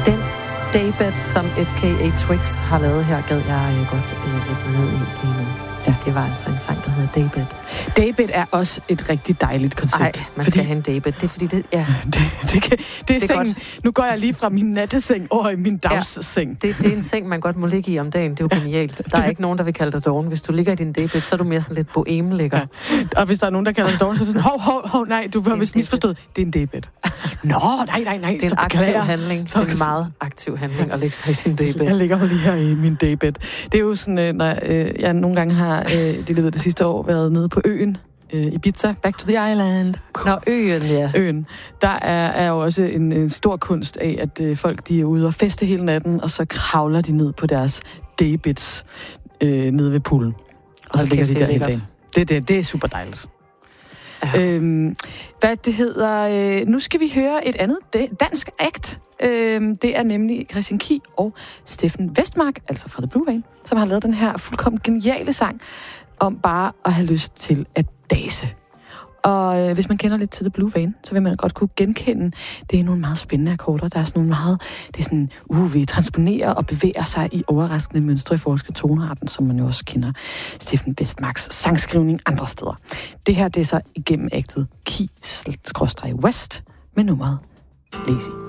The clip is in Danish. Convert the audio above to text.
Den daybed, som FKA Twigs har lavet her, gad jeg godt lægge mig ned i lige nu. Ja. Det var altså en sang, der hedder Daybed. Daybed er også et rigtig dejligt koncept. Nej, man skal have en daybed. Det er fordi, det er sengen. Godt. Nu går jeg lige fra min natteseng over i min dagsseng. Ja, det er en seng, man godt må ligge i om dagen. Det er jo genialt. Der er ikke nogen, der vil kalde dig doven. Hvis du ligger i din daybed, så er du mere sådan lidt boheme-ligger. Ja. Og hvis der er nogen, der kalder dig doven, så er det sådan, hov, nej, du har vist misforstået. Det er en daybed. Nå, nej. Det er en aktiv handling. Det er en meget aktiv handling at lægge sig i sin daybed. Jeg ligger lige her i min daybed. Det er jo sådan, når jeg nogle gange har det løbet det sidste år været nede på øen, Ibiza, back to the island. Nå, øen, ja. Øen. Der er jo også en stor kunst af, at folk de er ude og feste hele natten, og så kravler de ned på deres daybeds nede ved poolen. Og så ligger de der hele dagen. Det er super dejligt. Ja. Hvad det hedder... nu skal vi høre et andet dansk act. Det er nemlig Christian Kiel og Steffen Westmark, altså fra The Blue Vein, som har lavet den her fuldkommen geniale sang om bare at have lyst til at dase. Og hvis man kender lidt til The Blue Vein, så vil man godt kunne genkende, det er nogle meget spændende akkorder. Der er sådan nogle meget, det er sådan, vi transponerer og bevæger sig i overraskende mønstre i forhold til tonearten, som man jo også kender Steffen Westmarks sangskrivning andre steder. Det her, det er så igennem aktet Kiel/West med nummeret Lazy.